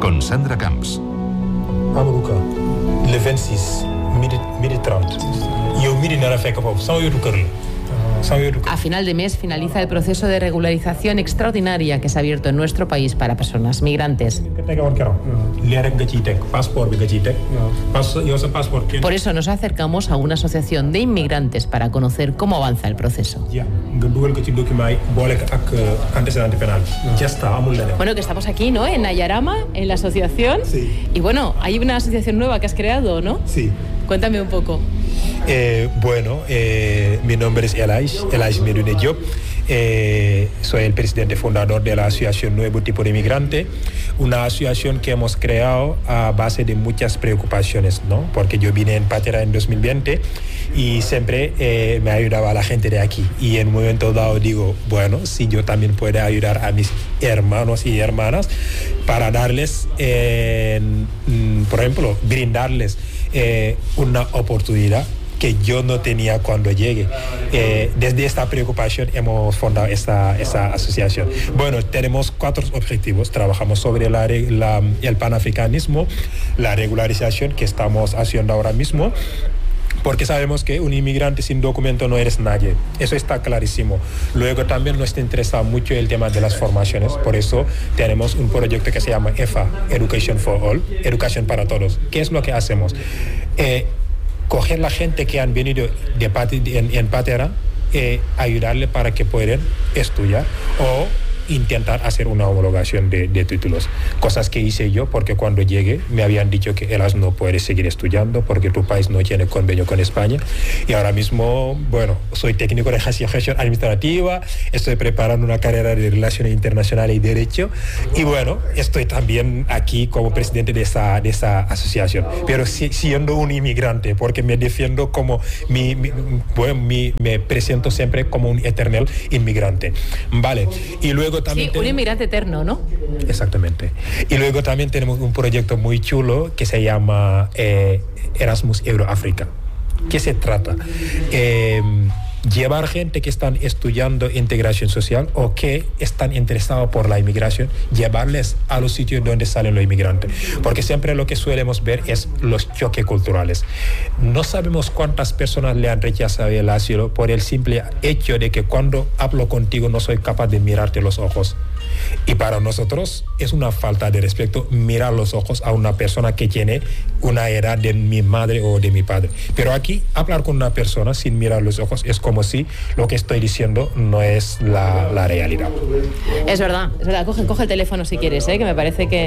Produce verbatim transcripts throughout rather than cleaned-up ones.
con Sandra Camps. Amadou Ka le vingt-six midi midi trente yow midi na la fekk foofu sama yotu kër la. A final de mes finaliza el proceso de regularización extraordinaria que se ha abierto en nuestro país para personas migrantes. Por eso nos acercamos a una asociación de inmigrantes para conocer cómo avanza el proceso. Bueno, que estamos aquí, ¿no? En Nayarama, en la asociación. Sí. Y bueno, hay una asociación nueva que has creado, ¿no? Sí. Cuéntame un poco. Eh, bueno, eh, mi nombre es Elaj, Elaj Medoune Diop. Eh, soy el presidente fundador de la asociación Nuevo Tipo de Inmigrante, una asociación que hemos creado a base de muchas preocupaciones, ¿no? Porque yo vine en Patera en dos mil veinte y siempre eh, me ayudaba a la gente de aquí. Y en un momento dado digo, bueno, si yo también puedo ayudar a mis hermanos y hermanas para darles, eh, por ejemplo, brindarles eh, una oportunidad que yo no tenía cuando llegué. Eh, desde esta preocupación hemos fundado esta, esta asociación. Bueno, tenemos cuatro objetivos. Trabajamos sobre la, la, el panafricanismo, la regularización que estamos haciendo ahora mismo, porque sabemos que un inmigrante sin documento no eres nadie. Eso está clarísimo. Luego también nos interesa mucho el tema de las formaciones. Por eso tenemos un proyecto que se llama E F A, Education for All, Educación para Todos. ¿Qué es lo que hacemos? Eh, coger la gente que han venido de Pat- en, en Patera, eh, ayudarle para que puedan estudiar o intentar hacer una homologación de, de títulos. Cosas que hice yo porque cuando llegué me habían dicho que Elas no puedes seguir estudiando porque tu país no tiene convenio con España. Y ahora mismo, bueno, soy técnico de gestión administrativa, estoy preparando una carrera de Relaciones Internacionales y Derecho y bueno, estoy también aquí como presidente de esa, de esa asociación. Pero si, siendo un inmigrante, porque me defiendo como, mi, mi, bueno, mi, me presento siempre como un eterno inmigrante. Vale, y luego también sí, un inmigrante eterno, ¿no? Exactamente. Y luego también tenemos un proyecto muy chulo que se llama eh, Erasmus Euroáfrica. ¿Qué se trata? Eh, llevar gente que están estudiando integración social o que están interesados por la inmigración, llevarles a los sitios donde salen los inmigrantes. Porque siempre lo que solemos ver es los choques culturales. No sabemos cuántas personas le han rechazado el asilo por el simple hecho de que cuando hablo contigo no soy capaz de mirarte los ojos. Y para nosotros es una falta de respeto mirar los ojos a una persona que tiene una edad de mi madre o de mi padre. Pero aquí, hablar con una persona sin mirar los ojos es como si lo que estoy diciendo no es la, la realidad. Es verdad, es verdad. Coge, coge el teléfono si quieres, ¿eh? Que me parece que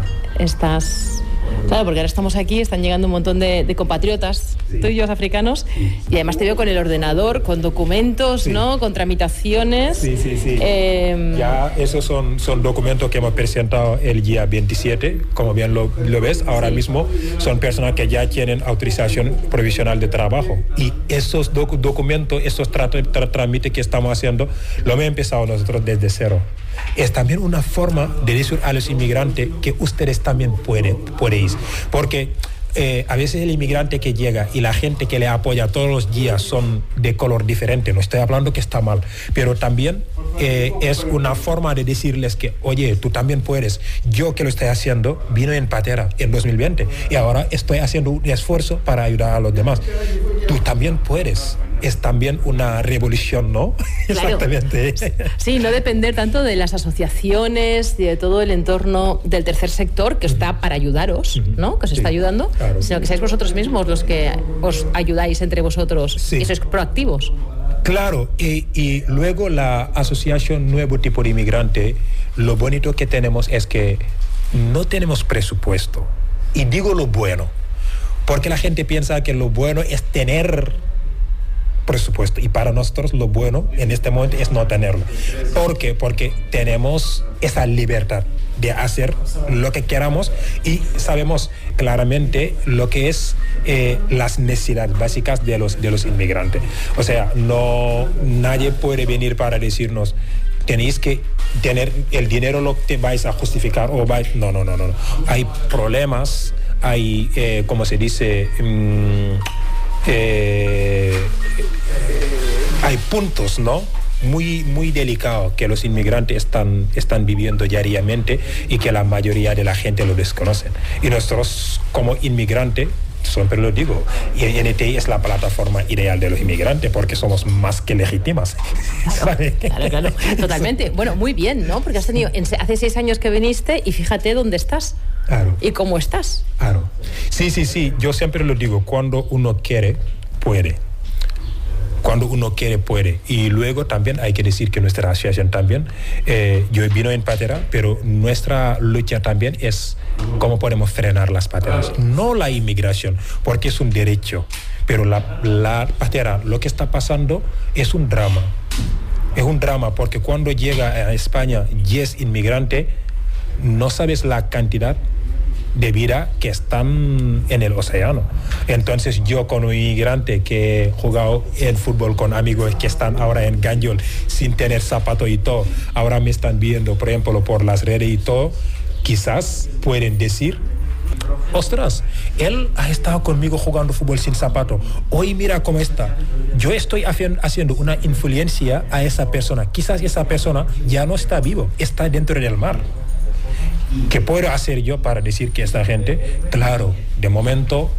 estás... Claro, porque ahora estamos aquí, están llegando un montón de, de compatriotas sí. tuyos africanos y además te veo con el ordenador, con documentos, sí. ¿no? Con tramitaciones. Sí, sí, sí. Eh... Ya esos son, son documentos que hemos presentado el día veintisiete, como bien lo, lo ves, ahora sí. mismo son personas que ya tienen autorización provisional de trabajo y esos doc- documentos, esos tra- tra- trámites que estamos haciendo, lo hemos empezado nosotros desde cero. Es también una forma de decir a los inmigrantes que ustedes también pueden, podéis, porque eh, a veces el inmigrante que llega y la gente que le apoya todos los días son de color diferente, no estoy hablando que está mal, pero también eh, es una forma de decirles que, oye, tú también puedes. Yo que lo estoy haciendo, vino en Patera en dos mil veinte y ahora estoy haciendo un esfuerzo para ayudar a los demás. Tú también puedes. Es también una revolución, ¿no? Claro. Exactamente. Sí, no depender tanto de las asociaciones y de todo el entorno del tercer sector que está para ayudaros, ¿no? Que os está sí, ayudando, claro. sino que seáis vosotros mismos los que os ayudáis entre vosotros sí. y sois proactivos. Claro, y, y luego la asociación Nuevo Tipo de Inmigrante, lo bonito que tenemos es que no tenemos presupuesto. Y digo lo bueno, porque la gente piensa que lo bueno es tener presupuesto y para nosotros lo bueno en este momento es no tenerlo. ¿Por qué? Porque tenemos esa libertad de hacer lo que queramos y sabemos claramente lo que es eh, las necesidades básicas de los, de los inmigrantes. O sea, no, nadie puede venir para decirnos tenéis que tener el dinero lo que vais a justificar o vais... No, no, no, no. Hay problemas, hay, eh, ¿cómo se dice? Mm, eh, hay puntos, ¿no? muy, muy delicado que los inmigrantes están, están viviendo diariamente y que la mayoría de la gente lo desconocen. Y nosotros, como inmigrantes, siempre lo digo, y N T I es la plataforma ideal de los inmigrantes porque somos más que legítimas. Claro, claro, claro, totalmente. Bueno, muy bien, ¿no? Porque has tenido, hace seis años que viniste y fíjate dónde estás. Claro. ¿Y cómo estás? Claro. Sí, sí, sí. Yo siempre lo digo, cuando uno quiere, puede. Cuando uno quiere, puede. Y luego también hay que decir que nuestra asociación también, eh, yo vino en patera, pero nuestra lucha también es cómo podemos frenar las pateras. No la inmigración, porque es un derecho, pero la, la patera, lo que está pasando es un drama. Es un drama porque cuando llega a España diez inmigrantes, no sabes la cantidad de vida que están en el océano. Entonces yo como inmigrante que he jugado en fútbol con amigos que están ahora en Ganjol sin tener zapato y todo, ahora me están viendo por ejemplo por las redes y todo, quizás pueden decir, ostras, él ha estado conmigo jugando fútbol sin zapato, hoy mira cómo está. Yo estoy haciendo una influencia a esa persona, quizás esa persona ya no está vivo, está dentro del mar. ¿Qué puedo hacer yo para decir que esta gente, claro, de momento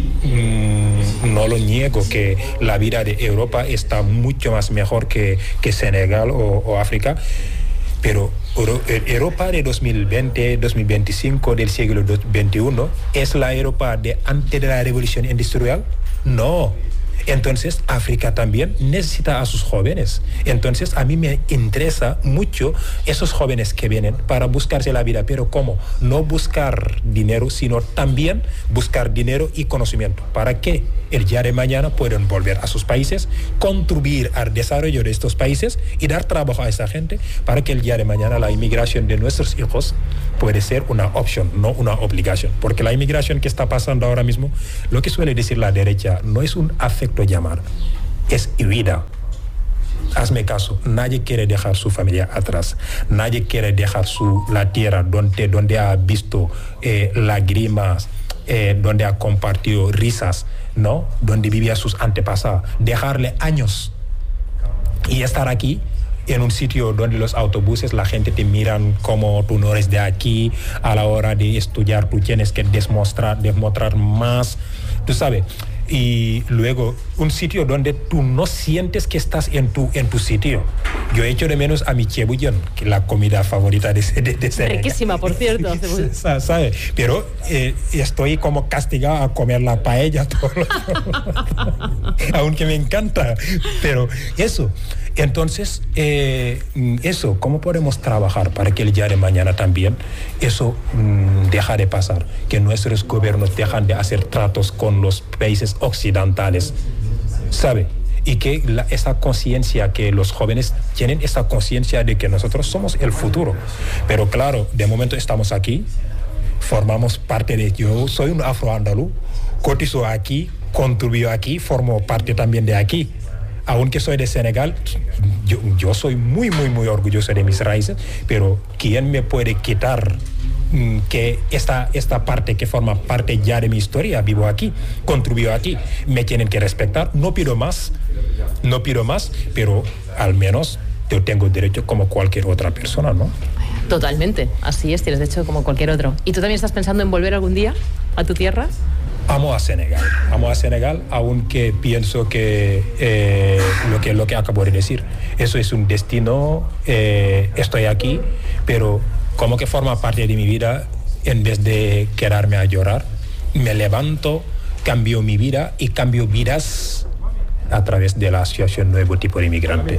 mmm, no lo niego, que la vida de Europa está mucho más mejor que, que Senegal o, o África, pero Europa de dos mil veinte, dos mil veinticinco, del siglo veintiuno, ¿es la Europa de antes de la revolución industrial? No. Entonces África también necesita a sus jóvenes. Entonces a mí me interesa mucho esos jóvenes que vienen para buscarse la vida, pero ¿cómo? No buscar dinero, sino también buscar dinero y conocimiento para que el día de mañana puedan volver a sus países, contribuir al desarrollo de estos países y dar trabajo a esa gente para que el día de mañana la inmigración de nuestros hijos puede ser una opción, no una obligación. Porque la inmigración que está pasando ahora mismo, lo que suele decir la derecha, no es un afecto llamar, es huida. Hazme caso, nadie quiere dejar su familia atrás, nadie quiere dejar su, la tierra donde, donde ha visto eh, lágrimas, eh, donde ha compartido risas, ¿no? Donde vivía sus antepasados, dejarle años y estar aquí en un sitio donde los autobuses, la gente te miran como tú no eres de aquí, a la hora de estudiar tú tienes que demostrar, demostrar más, tú sabes. Y luego un sitio donde tú no sientes que estás en tu, en tu sitio. Yo echo de menos a mi chebullón, que es la comida favorita de, de, de Senegal. Riquísima, por cierto. ¿Sabe? Pero eh, estoy como castigado a comer la paella todo aunque me encanta. Pero eso. Entonces, eh, eso, ¿cómo podemos trabajar para que el día de mañana también eso mmm, deja de pasar? Que nuestros gobiernos dejan de hacer tratos con los países occidentales, ¿sabe? Y que la, esa conciencia, que los jóvenes tienen esa conciencia de que nosotros somos el futuro. Pero claro, de momento estamos aquí, formamos parte de... Yo soy un afroandaluz, cotizo aquí, contribuyo aquí, formo parte también de aquí. Aunque soy de Senegal, yo, yo soy muy, muy, muy orgulloso de mis raíces, pero ¿quién me puede quitar mm, que esta, esta parte que forma parte ya de mi historia, vivo aquí, contribuyo aquí, me tienen que respetar? No pido más, no pido más, pero al menos yo tengo derecho como cualquier otra persona, ¿no? Totalmente, así es, tienes derecho como cualquier otro. ¿Y tú también estás pensando en volver algún día a tu tierra? Amo a Senegal, amo a Senegal, aunque pienso que eh, lo que lo que acabo de decir, eso es un destino, eh, estoy aquí, pero como que forma parte de mi vida, en vez de quedarme a llorar, me levanto, cambio mi vida y cambio vidas a través de la Asociación Nuevo Tipo de Inmigrante.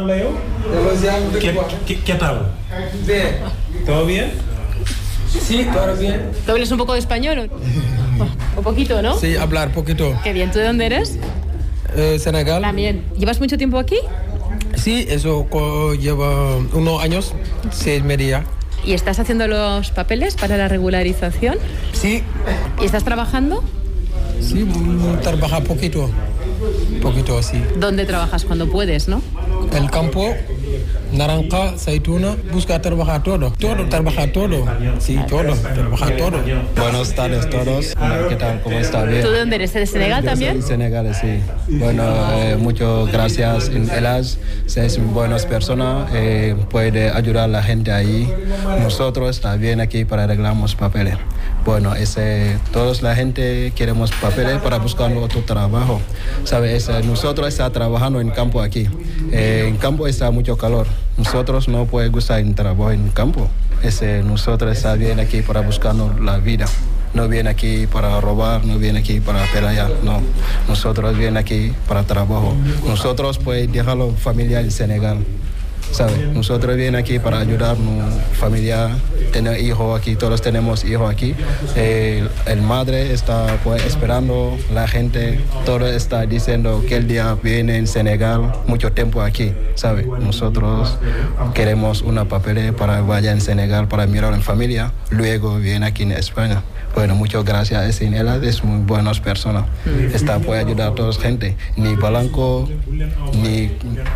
¿Qué, qué, qué tal? ¿Todo bien? Sí, todo bien. ¿Tú hablas un poco de español? Un poquito, ¿no? Sí, hablar poquito. Qué bien. ¿Tú de dónde eres? Eh, Senegal. También. ¿Llevas mucho tiempo aquí? Sí, eso lleva unos años, seis media. ¿Y estás haciendo los papeles para la regularización? Sí. ¿Y estás trabajando? Sí, trabaja poquito. Poquito, sí. ¿Dónde trabajas cuando puedes, no? El campo, naranja, aceituna, busca trabajar todo, todo, trabajar todo, sí, todo, trabajar todo. Buenas tardes a todos, ¿qué tal? ¿Cómo está? Bien. ¿Tú de dónde eres? ¿De Senegal Yo también? soy Senegal, sí. Bueno, eh, muchas gracias. Elas es buenas personas, eh, puede ayudar a la gente ahí. Nosotros también aquí para arreglamos papeles. Bueno, ese, todos la gente queremos papeles para buscar otro trabajo. ¿Sabes? Nosotros estamos trabajando en campo aquí. Eh, en campo está mucho calor. Nosotros no podemos gustar en trabajo en campo. Ese, nosotros estamos bien aquí para buscarnos la vida. No viene aquí para robar, no viene aquí para pelear, no. Nosotros viene aquí para trabajo. Nosotros pues dejarlo familiar en Senegal, ¿sabes? Nosotros viene aquí para ayudar a nuestra familia, tener hijos aquí, todos tenemos hijos aquí. Eh, el madre está pues esperando, la gente, todo está diciendo que el día viene en Senegal, mucho tiempo aquí, ¿sabes? Nosotros queremos una papelera para vaya en Senegal para mirar en familia, luego viene aquí en España. Bueno, muchas gracias a Sinela, es muy buenas personas. Esta puede ayudar a toda la gente, ni blanco, ni,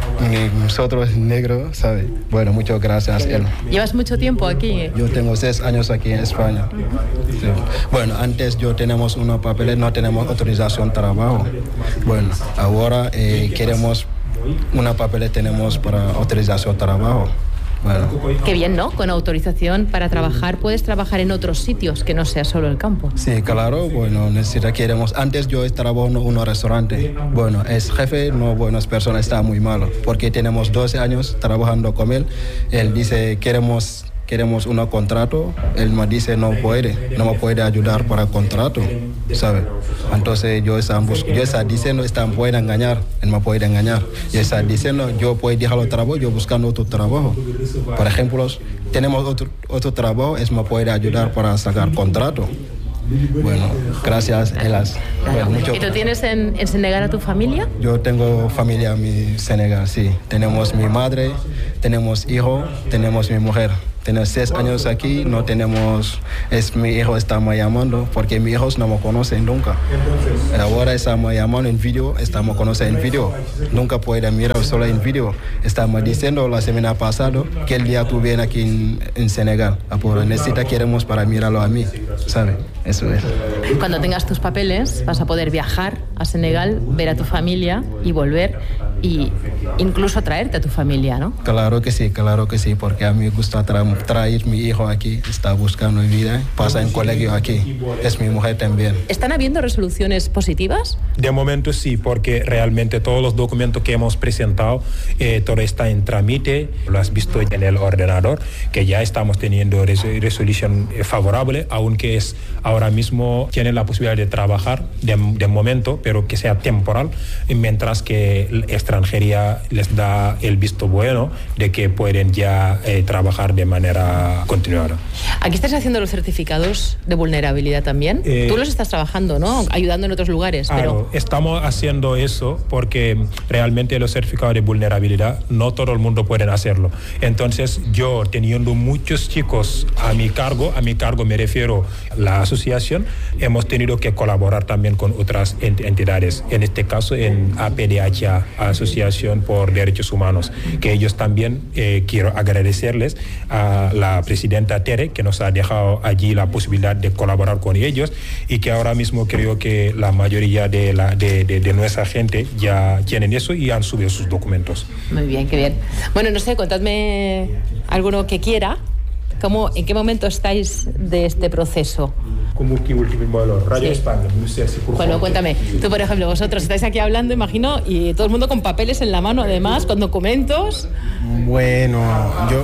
ni nosotros negros, ¿sabes? Bueno, muchas gracias a él. ¿Llevas mucho tiempo aquí? Yo tengo seis años aquí en España. Sí. Bueno, antes yo tenemos una papelera, no tenemos autorización de trabajo. Bueno, ahora eh, queremos una papelera, tenemos para autorización de trabajo. Bueno. Qué bien, ¿no? Con autorización para trabajar puedes trabajar en otros sitios que no sea solo el campo. Sí, claro, bueno, necesita queremos. Antes yo trabajaba en un restaurante. Bueno, es jefe, no buenas personas, está muy malo. Porque tenemos doce años trabajando con él. Él dice, queremos... Queremos un contrato, él me dice no puede, no me puede ayudar para el contrato, ¿sabe? Entonces yo estaba, yo estaba diciendo, esta puede engañar, él me puede engañar. Yo estaba diciendo, yo puedo dejar el trabajo, yo buscando otro trabajo. Por ejemplo, tenemos otro, otro trabajo, él me puede ayudar para sacar contrato. Bueno, gracias, Elas. Bueno, mucho... ¿Y tú tienes en, en Senegal a tu familia? Yo tengo familia en Senegal, sí. Tenemos mi madre, tenemos hijo, tenemos mi mujer. Tenemos seis años aquí, no tenemos, es mi hijo está me llamando, porque mis hijos no me conocen nunca. Ahora estamos llamando en vídeo, estamos conociendo en vídeo. Nunca pueden mirar solo en vídeo. Estamos diciendo la semana pasada que el día tú vienes aquí en, en Senegal. Por necesita queremos para mirarlo a mí, ¿sabes? Eso es. Cuando tengas tus papeles vas a poder viajar a Senegal, ver a tu familia y volver y incluso traerte a tu familia, ¿no? Claro que sí, claro que sí, porque a mí me gusta tra traer mi hijo aquí, está buscando vida, pasa en colegio aquí, es mi mujer también. ¿Están habiendo resoluciones positivas? De momento sí, porque realmente todos los documentos que hemos presentado, eh, todo está en trámite, lo has visto en el ordenador, que ya estamos teniendo res resolución favorable, aunque es ahora mismo tienen la posibilidad de trabajar de, de momento, pero que sea temporal, mientras que la extranjería les da el visto bueno de que pueden ya eh, trabajar de manera continuada. Aquí estás haciendo los certificados de vulnerabilidad también. Eh, Tú los estás trabajando, ¿no? Ayudando en otros lugares. Claro, pero... estamos haciendo eso porque realmente los certificados de vulnerabilidad no todo el mundo puede hacerlo. Entonces yo teniendo muchos chicos a mi cargo, a mi cargo me refiero a la asociación, hemos tenido que colaborar también con otras ent entidades. En este caso en A P D H A, Asociación por Derechos Humanos, que ellos también eh, quiero agradecerles a la presidenta Tere, que nos ha dejado allí la posibilidad de colaborar con ellos y que ahora mismo creo que la mayoría de, la, de, de, de nuestra gente ya tienen eso y han subido sus documentos. Muy bien, qué bien. Bueno, no sé, contadme alguno que quiera. ¿Cómo, ¿En qué momento estáis de este proceso? Como que último Radio sí. España, bueno, cuéntame. Tú, por ejemplo, vosotros estáis aquí hablando, imagino, y todo el mundo con papeles en la mano, además, con documentos. Bueno, yo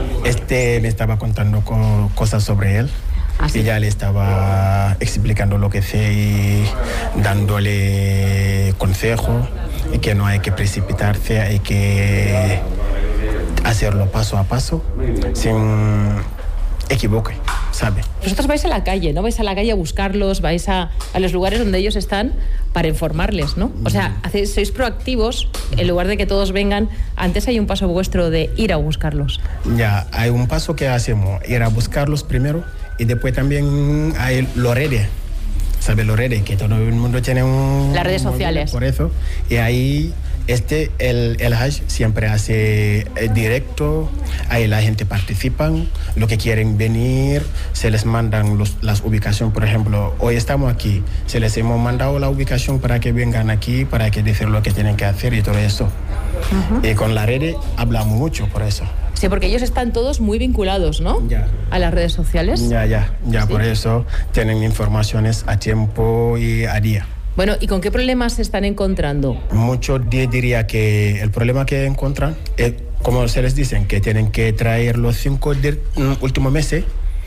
este me estaba contando co cosas sobre él. ¿Ah, sí? Y ya le estaba explicando lo que sé y dándole consejo y que no hay que precipitarse, hay que hacerlo paso a paso sin equivoque, ¿sabe? Vosotros vais a la calle, ¿no? Vais a la calle a buscarlos, vais a, a los lugares donde ellos están para informarles, ¿no? O sea, hacéis, sois proactivos en lugar de que todos vengan. Antes hay un paso vuestro de ir a buscarlos. Ya, hay un paso que hacemos, ir a buscarlos primero y después también hay los redes, ¿sabe? Los redes, que todo el mundo tiene un... Las redes sociales. Por eso, y ahí Este, el, el Hajj siempre hace eh, directo, ahí la gente participa, lo que quieren venir, se les mandan los, las ubicaciones, por ejemplo, hoy estamos aquí, se les hemos mandado la ubicación para que vengan aquí, para que decir lo que tienen que hacer y todo eso. Uh-huh. Y con la red hablamos mucho por eso. Sí, porque ellos están todos muy vinculados, ¿no? Ya. A las redes sociales. Ya, ya, ya, ¿Sí? Por eso tienen informaciones a tiempo y a día. Bueno, ¿y con qué problemas se están encontrando? Muchos diría que el problema que encuentran es, como se les dicen, que tienen que traer los cinco de, um, últimos meses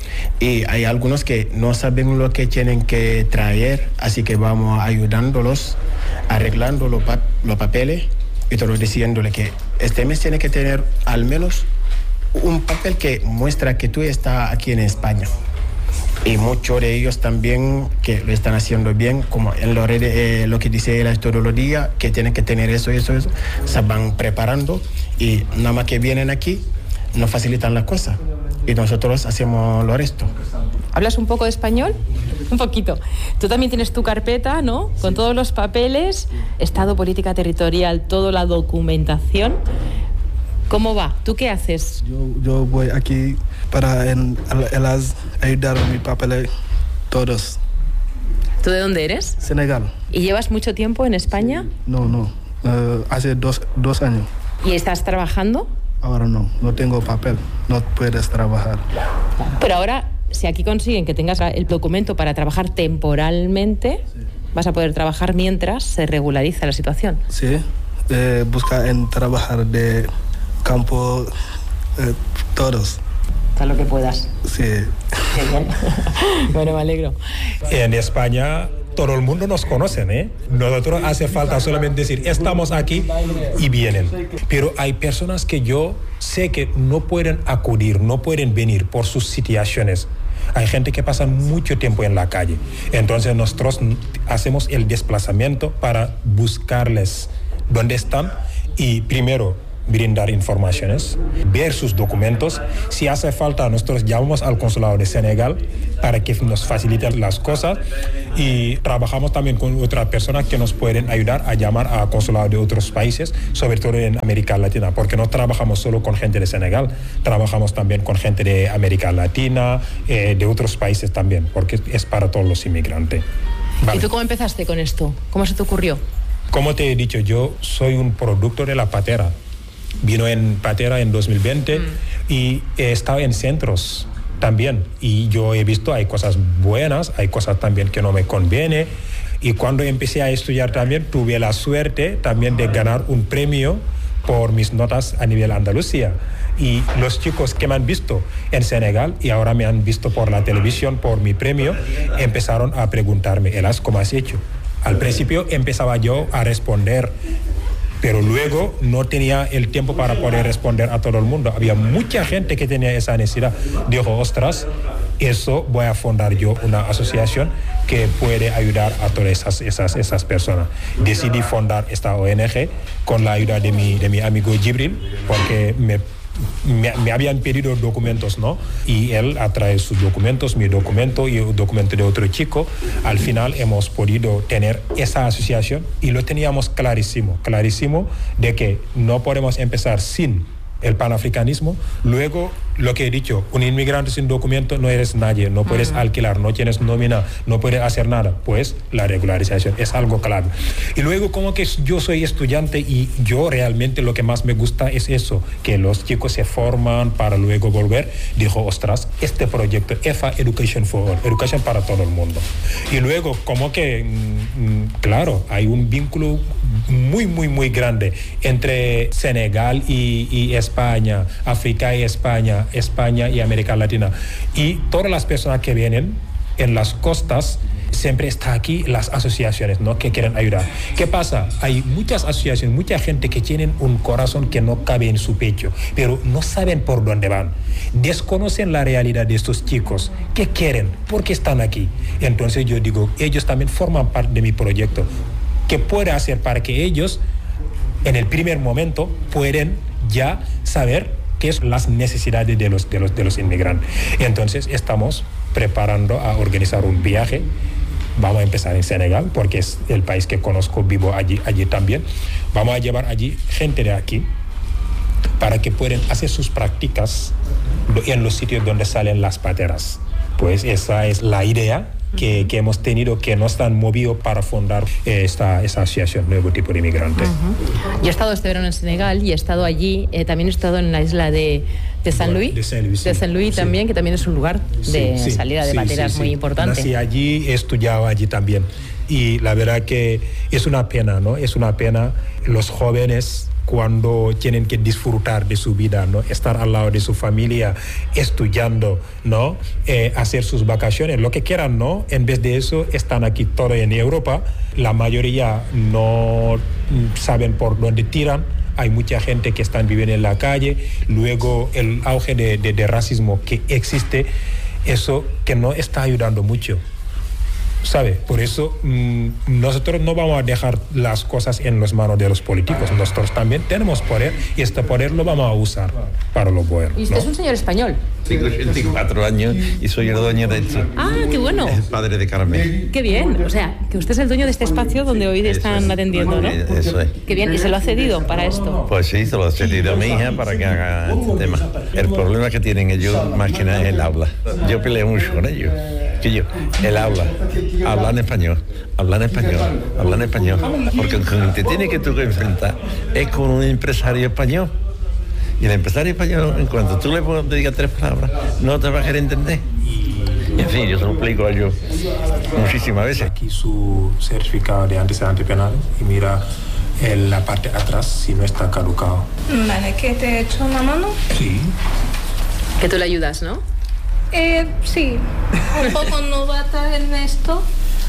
y hay algunos que no saben lo que tienen que traer, así que vamos ayudándolos, arreglando los, pa los papeles y todo diciéndole que este mes tiene que tener al menos un papel que muestra que tú estás aquí en España. Y muchos de ellos también que lo están haciendo bien, como en lo, eh, lo que dice él todos los días, que tienen que tener eso, eso, eso, se van preparando y nada más que vienen aquí nos facilitan las cosas y nosotros hacemos lo resto. ¿Hablas un poco de español? Un poquito. Tú también tienes tu carpeta, ¿no? Con todos los papeles, Estado, política territorial, toda la documentación. ¿Cómo va? ¿Tú qué haces? Yo, yo voy aquí para en, en las, ayudar a mi papeles todos. ¿Tú de dónde eres? Senegal. ¿Y llevas mucho tiempo en España? No, no. Uh, hace dos, dos años. ¿Y estás trabajando? Ahora no. No tengo papel. No puedes trabajar. Pero ahora, si aquí consiguen que tengas el documento para trabajar temporalmente, sí, vas a poder trabajar mientras se regulariza la situación. Sí. Eh, busca en trabajar de campo eh, todos. Haz lo que puedas. Sí. Qué bien. Bueno, me alegro. En España todo el mundo nos conoce, ¿eh? Nosotros hace falta solamente decir, estamos aquí y vienen. Pero hay personas que yo sé que no pueden acudir, no pueden venir por sus situaciones. Hay gente que pasa mucho tiempo en la calle. Entonces nosotros hacemos el desplazamiento para buscarles dónde están y primero brindar informaciones, ver sus documentos. Si hace falta, nosotros llamamos al consulado de Senegal para que nos faciliten las cosas y trabajamos también con otras personas que nos pueden ayudar a llamar a consulados de otros países, sobre todo en América Latina, porque no trabajamos solo con gente de Senegal, trabajamos también con gente de América Latina, eh, de otros países también, porque es para todos los inmigrantes. Vale. ¿Y tú cómo empezaste con esto? ¿Cómo se te ocurrió? Como te he dicho, yo soy un producto de la patera. Vino en Patera en dos mil veinte mm. y he estado en centros también. Y yo he visto, hay cosas buenas, hay cosas también que no me conviene. Y cuando empecé a estudiar también, tuve la suerte también de ganar un premio por mis notas a nivel Andalucía. Y los chicos que me han visto en Senegal y ahora me han visto por la televisión por mi premio, empezaron a preguntarme, Elas, ¿cómo has hecho? Al principio empezaba yo a responder, pero luego no tenía el tiempo para poder responder a todo el mundo. Había mucha gente que tenía esa necesidad. Dijo, ostras, eso voy a fundar yo una asociación que puede ayudar a todas esas, esas, esas personas. Decidí fundar esta O N G con la ayuda de mi, de mi amigo Jibril, porque me Me, me habían pedido documentos, ¿no? Y él a través de sus documentos, mi documento y el documento de otro chico, al final hemos podido tener esa asociación y lo teníamos clarísimo, clarísimo de que no podemos empezar sin el panafricanismo. Luego, lo que he dicho, un inmigrante sin documento no eres nadie, no puedes uh-huh. alquilar, no tienes nómina, no puedes hacer nada. Pues la regularización es algo clave. Y luego, como que yo soy estudiante y yo realmente lo que más me gusta es eso, que los chicos se forman para luego volver. Dijo, ostras, este proyecto, E F A Education for All, educación para todo el mundo. Y luego, como que, mm, claro, hay un vínculo muy, muy, muy grande entre Senegal y, y España, África y España, España y América Latina. Y todas las personas que vienen en las costas, siempre está aquí las asociaciones, ¿no? Que quieren ayudar. ¿Qué pasa? Hay muchas asociaciones, mucha gente que tienen un corazón que no cabe en su pecho, pero no saben por dónde van. Desconocen la realidad de estos chicos. ¿Qué quieren? ¿Por qué están aquí? Entonces yo digo, ellos también forman parte de mi proyecto. ¿Qué puedo hacer para que ellos, en el primer momento, pueden ya saber qué son las necesidades de los, de los, de los inmigrantes? Entonces estamos preparando a organizar un viaje Vamos a empezar en Senegal, porque es el país que conozco, vivo allí, allí también. Vamos a llevar allí gente de aquí para que puedan hacer sus prácticas en los sitios donde salen las pateras. Pues esa es la idea que, que hemos tenido, que nos han movido para fundar esta, esta asociación Nuevo Tipo de Inmigrante. Uh-huh. Yo he estado este verano en Senegal y he estado allí, eh, también he estado en la isla de, de San Luis, de Saint Louis, sí. de Saint Louis Sí. también, que también es un lugar de Sí, sí, salida de sí, pateras sí, sí. muy importante. Nací allí, he estudiado allí también. Y la verdad que es una pena, ¿no? Es una pena los jóvenes cuando tienen que disfrutar de su vida, ¿no? Estar al lado de su familia, estudiando, ¿no? Eh, hacer sus vacaciones, lo que quieran, ¿no? En vez de eso, están aquí todo en Europa. La mayoría no saben por dónde tiran. Hay mucha gente que están viviendo en la calle. Luego, el auge de, de, de racismo que existe, eso que no está ayudando mucho. ¿Sabe? Por eso mmm, nosotros no vamos a dejar las cosas en las manos de los políticos. Nosotros también tenemos poder y este poder lo vamos a usar para lo bueno. ¿Y usted ¿no? es un señor español? Tengo ochenta y cuatro años y soy el dueño de esto. Ah, qué bueno. El padre de Carmen. Qué bien. O sea, que usted es el dueño de este espacio donde hoy están es. atendiendo, ¿no? Eso es. Qué bien. ¿Y se lo ha cedido para esto? Pues sí, se lo he cedido a mi hija para que haga este tema. El problema que tienen ellos más que nada es el habla. Yo peleo mucho con ellos. Que yo, el habla, hablan español, hablan español, hablan español. Porque con el que tiene que tú enfrentar es con un empresario español. Y el empresario español, en cuanto tú le digas tres palabras, no te va a querer entender. Y en fin, yo se lo explico a ellos muchísimas veces. Aquí su certificado de antecedentes penales y mira en la parte de atrás si no está caducado. Vale, ¿que te he hecho una mano? Sí. Que tú le ayudas, ¿no? Eh, sí, un poco novata en esto,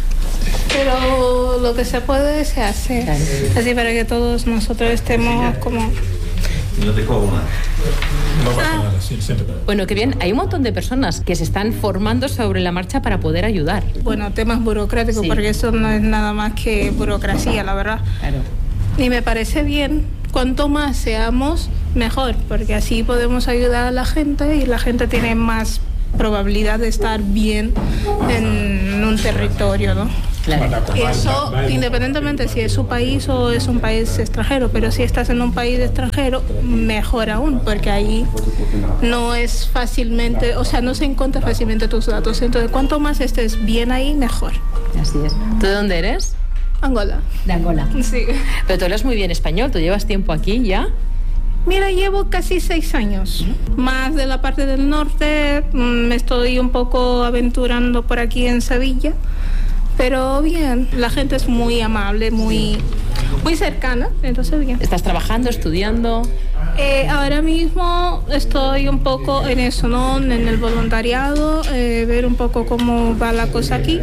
pero lo que se puede se hace. Claro. Así para que todos nosotros estemos como... No te cojo nada. No pasa nada, sí, siéntate. Bueno, qué bien. Hay un montón de personas que se están formando sobre la marcha para poder ayudar. Bueno, temas burocráticos, Sí. porque eso no es nada más que burocracia, la verdad. Claro. Y me parece bien, cuanto más seamos, mejor, porque así podemos ayudar a la gente y la gente tiene más probabilidad de estar bien en un territorio, ¿no? Claro. Eso independientemente si es su país o es un país extranjero, pero si estás en un país extranjero, mejor aún, porque ahí no es fácilmente, o sea, no se encuentra fácilmente tus datos. Entonces, cuanto más estés bien ahí, mejor. Así es. ¿Tú de dónde eres? Angola. De Angola. Sí. Pero tú hablas muy bien español. ¿Tú llevas tiempo aquí ya? Mira, llevo casi seis años, más de la parte del norte, me estoy un poco aventurando por aquí en Sevilla, pero bien, la gente es muy amable, muy, muy cercana, entonces bien. ¿Estás trabajando, estudiando? Eh, ahora mismo estoy un poco en eso, ¿no? En el voluntariado, eh, ver un poco cómo va la cosa aquí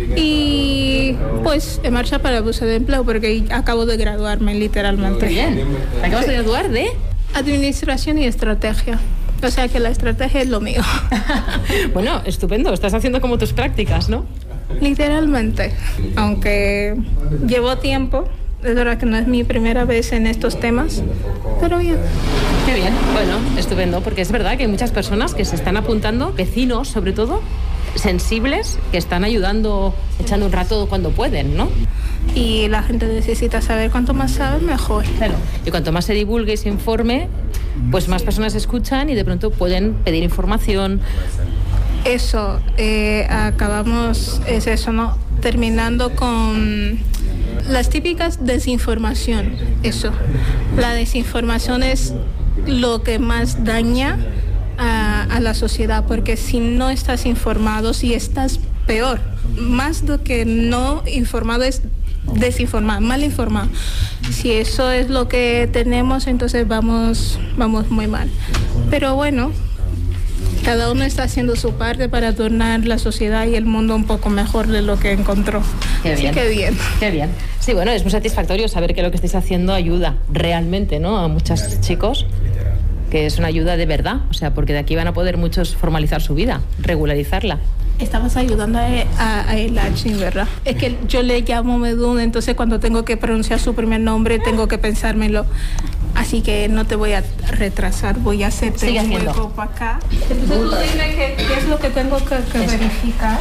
y pues en marcha para la búsqueda de empleo porque acabo de graduarme literalmente. Bien. ¿Acabas de graduar de? Administración y estrategia. O sea que la estrategia es lo mío. Bueno, estupendo. Estás haciendo como tus prácticas, ¿no? Literalmente. Aunque llevo tiempo, es verdad que no es mi primera vez en estos temas, pero bien. Qué bien. Bueno, estupendo, porque es verdad que hay muchas personas que se están apuntando, vecinos sobre todo, sensibles, que están ayudando, echando un rato cuando pueden, ¿no? Y la gente necesita saber, cuanto más sabe, mejor. Claro. Y cuanto más se divulgue y se informe, pues más personas escuchan y de pronto pueden pedir información. Eso, eh, acabamos, es eso, ¿no? Terminando con las típicas desinformación, eso. La desinformación es lo que más daña a, a la sociedad, porque si no estás informado, si estás peor, más do que no informado es desinformado, mal informado. Si eso es lo que tenemos, entonces vamos, vamos muy mal. Pero bueno, cada uno está haciendo su parte para tornar la sociedad y el mundo un poco mejor de lo que encontró. Qué bien. Así que bien. Qué bien. Sí, bueno, es muy satisfactorio saber que lo que estáis haciendo ayuda realmente, ¿no? A muchos chicos, que es una ayuda de verdad, o sea, porque de aquí van a poder muchos formalizar su vida, regularizarla. Estamos ayudando a, a, a Elach, ¿verdad? Es que yo le llamo Medun, entonces cuando tengo que pronunciar su primer nombre tengo que pensármelo. Así que no te voy a retrasar, voy a hacerte Sigue un haciendo. hueco para acá. Entonces tú dime qué, qué es lo que tengo que, que verificar.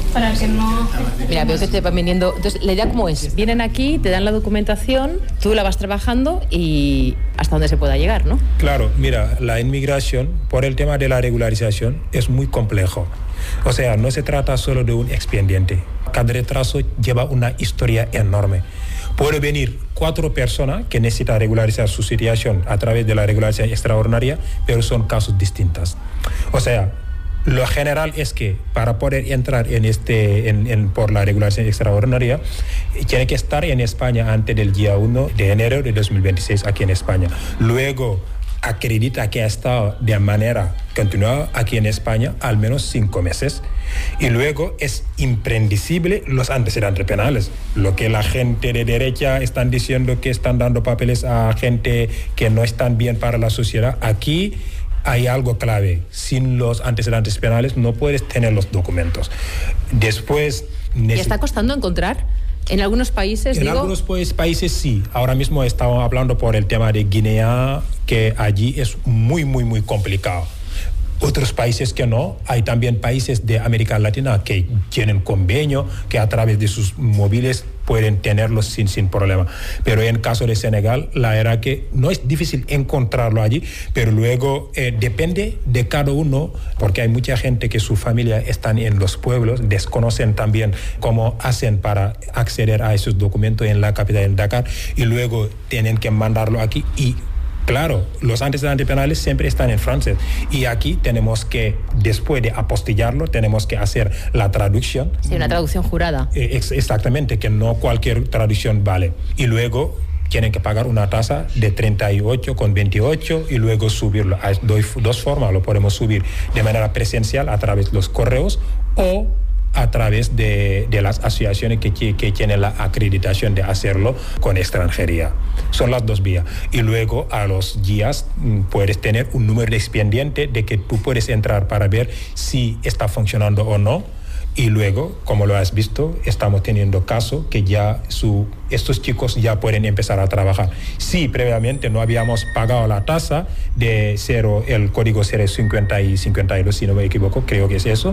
para que no... Mira, veo que te van viniendo... Entonces, ¿la idea cómo es? Vienen aquí, te dan la documentación, tú la vas trabajando y hasta donde se pueda llegar, ¿no? Claro, mira, la inmigración, por el tema de la regularización, es muy complejo. O sea, no se trata solo de un expediente. Cada retraso lleva una historia enorme. Puede venir cuatro personas que necesitan regularizar su situación a través de la regularización extraordinaria, pero son casos distintos. O sea, lo general es que para poder entrar en este, en, en, por la regulación extraordinaria, tiene que estar en España antes del día uno de enero de dos mil veintiséis aquí en España. Luego acredita que ha estado de manera continuada aquí en España al menos cinco meses. Y luego es imprescindible los antecedentes penales. Lo que la gente de derecha están diciendo que están dando papeles a gente que no están bien para la sociedad, aquí hay algo clave. Sin los antecedentes penales no puedes tener los documentos. Después... ¿Y está costando encontrar? En algunos países, En digo... algunos pues, países sí. Ahora mismo estamos hablando por el tema de Guinea, que allí es muy, muy, muy complicado. Otros países que no. Hay también países de América Latina que tienen convenio, que a través de sus móviles pueden tenerlos sin, sin problema. Pero en caso de Senegal, la verdad que no es difícil encontrarlo allí, pero luego eh, depende de cada uno, porque hay mucha gente que su familia están en los pueblos, desconocen también cómo hacen para acceder a esos documentos en la capital, en Dakar, y luego tienen que mandarlo aquí. Y claro, los antecedentes penales siempre están en francés y aquí tenemos que, después de apostillarlo, tenemos que hacer la traducción. Sí, una traducción jurada. Eh, ex- exactamente, que no cualquier traducción vale. Y luego tienen que pagar una tasa de treinta y ocho con veintiocho y luego subirlo. Hay dos, dos formas, lo podemos subir de manera presencial a través de los correos o a través de, de las asociaciones que, que tienen la acreditación de hacerlo con extranjería. Son las dos vías. Y luego a los días mm, puedes tener un número de expediente de que tú puedes entrar para ver si está funcionando o no. Y luego, como lo has visto, estamos teniendo casos que ya su, estos chicos ya pueden empezar a trabajar. Si previamente no habíamos pagado la tasa de cero, el código cero cincuenta y cincuenta y dos, si no me equivoco, creo que es eso,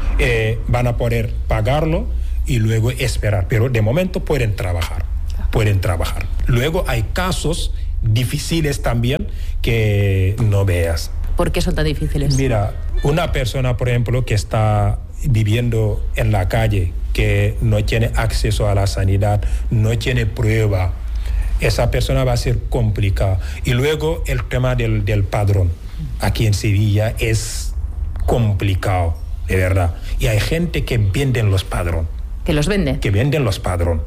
eh, van a poder pagarlo y luego esperar. Pero de momento pueden trabajar, pueden trabajar. Luego hay casos difíciles también que no veas. ¿Por qué son tan difíciles? Mira, una persona, por ejemplo, que está viviendo en la calle, que no tiene acceso a la sanidad, no tiene prueba, esa persona va a ser complicada. Y luego el tema del, del padrón. Aquí en Sevilla es complicado, de verdad. Y hay gente que venden los padrón. ¿Que los vende? Que venden los padrón.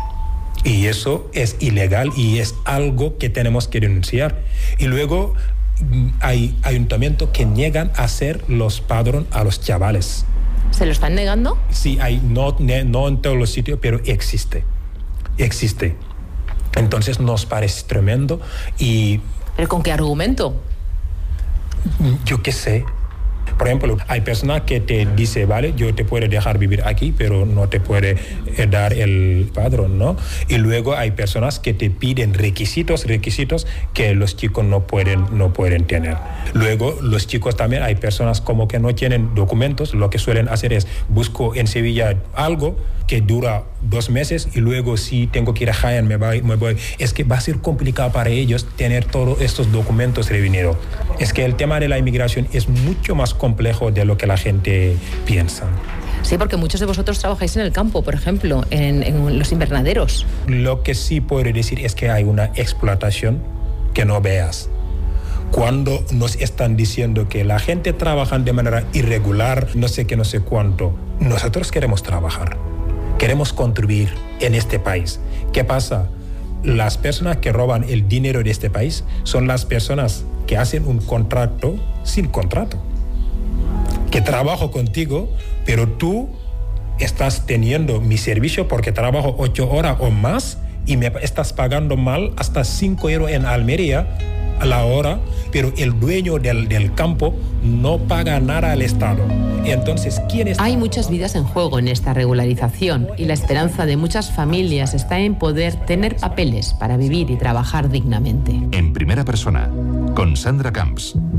Y eso es ilegal y es algo que tenemos que denunciar. Y luego hay ayuntamientos que niegan a hacer los padrón a los chavales. ¿Se lo están negando? Sí, hay, no, no en todos los sitios, pero existe. Existe. Entonces nos parece tremendo y... ¿Pero con qué argumento? Yo qué sé. Por ejemplo, hay personas que te dicen, vale, yo te puedo dejar vivir aquí, pero no te puede eh, dar el padrón, ¿no? Y luego hay personas que te piden requisitos, requisitos que los chicos no pueden, no pueden tener. Luego, los chicos también, hay personas como que no tienen documentos, lo que suelen hacer es, busco en Sevilla algo que dura dos meses y luego si tengo que ir a Jaén me voy, me voy. Es que va a ser complicado para ellos tener todos estos documentos reunidos. Es que el tema de la inmigración es mucho más complejo de lo que la gente piensa. Sí, porque muchos de vosotros trabajáis en el campo, por ejemplo, en, en los invernaderos. Lo que sí puedo decir es que hay una explotación que no veas. Cuando nos están diciendo que la gente trabaja de manera irregular, no sé qué, no sé cuánto, nosotros queremos trabajar. Queremos contribuir en este país. ¿Qué pasa? Las personas que roban el dinero de este país son las personas que hacen un contrato sin contrato. Que trabajo contigo, pero tú estás teniendo mi servicio porque trabajo ocho horas o más y me estás pagando mal hasta cinco euros en Almería a la hora, pero el dueño del, del campo no paga nada al Estado. Entonces, ¿quién está? Hay muchas vidas en juego en esta regularización y la esperanza de muchas familias está en poder tener papeles para vivir y trabajar dignamente. En primera persona, con Sandra Camps.